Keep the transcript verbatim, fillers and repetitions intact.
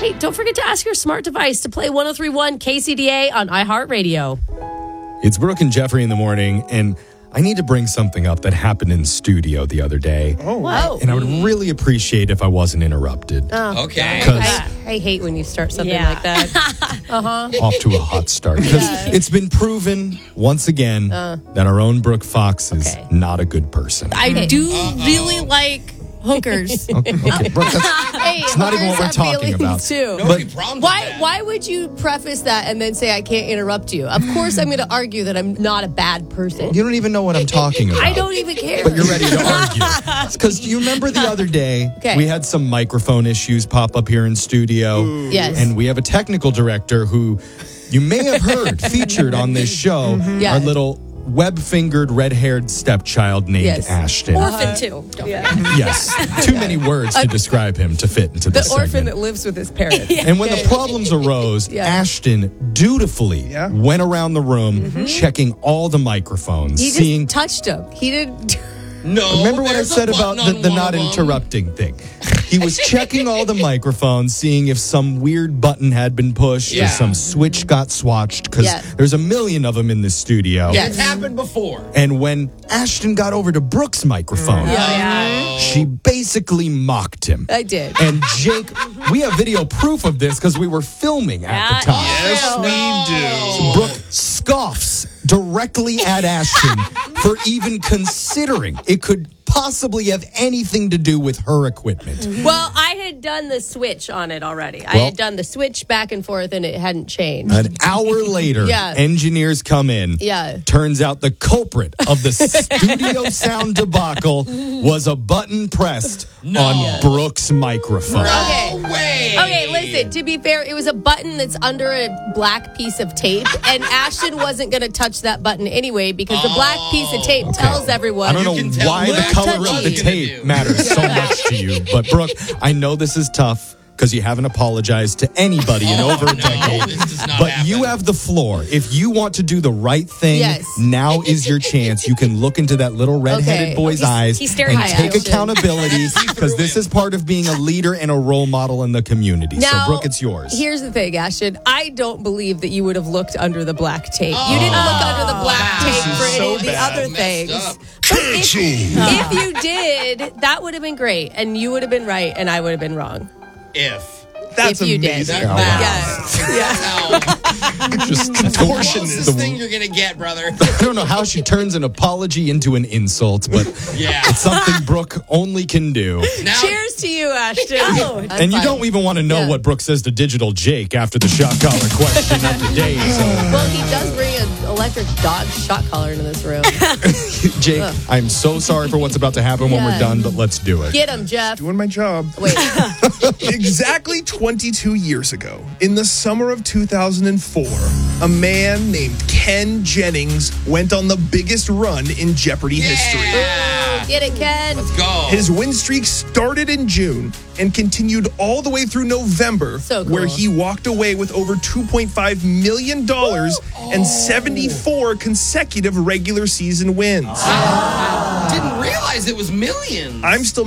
Hey, don't forget to ask your smart device to play one oh three point one K C D A on iHeartRadio. It's Brooke and Jeffrey in the morning, and I need to bring something up that happened in studio the other day. Oh, Whoa. And I would really appreciate if I wasn't interrupted. Oh. Okay. Because I, I hate when you start something Yeah. like that. off to a hot start. Because it's been proven once again that our own Brooke Fox is Okay. not a good person. I do really like hookers. Okay, Brooke, that's, Hey, it's not even what we're hookers have talking about. feelings, Too. Nobody But- problems with Why that. why would you preface that and then say I can't interrupt you? Of course I'm going to argue that I'm not a bad person. You don't even know what I'm talking about. I don't even care. But you're ready to argue. Because do you remember the other day, Okay. we had some microphone issues pop up here in studio. Yes. And we have a technical director who you may have heard featured on this show, Yeah. our little web-fingered, red-haired stepchild named Yes. Ashton. Orphan too. Don't forget. Yes. Too many words to describe him to fit into the this orphan segment. that lives with his parents. And when the problems arose, Yeah. Ashton dutifully Yeah. went around the room checking all the microphones, He just seeing touched him. He didn't. No. Remember what I there's a said about button the, on the one not of them. interrupting thing? He was checking all the microphones, seeing if some weird button had been pushed Yeah. or some switch got swatched, because Yeah. there's a million of them in the studio. Yeah, it's happened before. And when Ashton got over to Brooke's microphone, she basically mocked him. I did. And Jake, we have video proof of this because we were filming at the time. yes, we do. Brooke scoffs directly at Ashton for even considering it could possibly have anything to do with her equipment. Well, I had done the switch on it already. I Well- had done the switch back and forth and it hadn't changed. An hour later, Yeah. engineers come in. Yeah. Turns out the culprit of the studio sound debacle was a button pressed on Brooke's microphone. Okay. No way. Okay, listen, to be fair, it was a button that's under a black piece of tape, and Ashton wasn't going to touch that button anyway because the black piece of tape tells everyone. I don't You can know tell why what the color touch of the he's gonna tape do. matters so much to you. But, Brooke, I know this is tough because you haven't apologized to anybody in over a no, decade. this does not But happen. you have the floor. If you want to do the right thing, Yes. now is your chance. You can look into that little redheaded Okay. boy's He's- eyes he's staring and at take Ashton. accountability because this is part of being a leader and a role model in the community. Now, so, Brooke, it's yours. Here's the thing, Ashton. I don't believe that you would have looked under the black tape. You didn't look under the black wow. tape This for is any so of the bad. other Messed things. up. But if, if you did, that would have been great, and you would have been right, and I would have been wrong. If. That's if you amazing. did. That, wow. Yeah. That's Just how the, closest the- thing you're going to get, brother. I don't know how she turns an apology into an insult, but Yeah. it's something Brooke only can do. Now, Cheers to you, Ashton. I'm And you fine. don't even want to know Yeah. what Brooke says to Digital Jake after the shot collar question of the day. So, Well, he does bring an electric dog shot collar into this room. Jake, I'm so sorry for what's about to happen when we're Yeah. done, but let's do it. Get him, Jeff. Doing my job. Wait. Exactly twenty-two years ago, in the summer of two thousand four, a man named Ken Jennings went on the biggest run in Jeopardy history. yeah. Get it, Ken. Let's go. His win streak started in June and continued all the way through November, So cool. where he walked away with over two point five million dollars and seventy-four consecutive regular season wins. Didn't realize it was millions. I'm still